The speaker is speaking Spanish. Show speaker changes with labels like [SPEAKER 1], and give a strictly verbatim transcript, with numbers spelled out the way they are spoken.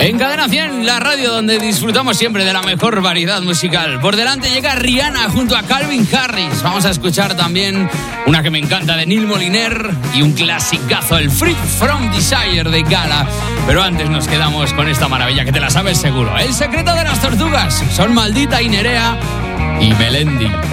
[SPEAKER 1] En Cadena cien, la radio donde disfrutamos siempre de la mejor variedad musical. Por delante llega Rihanna junto a Calvin Harris. Vamos a escuchar también una que me encanta de Neil Moliner y un clasicazo, el Free From Desire de Gala. Pero antes nos quedamos con esta maravilla que te la sabes seguro. El secreto de las tortugas son Maldita y Nerea y Melendi.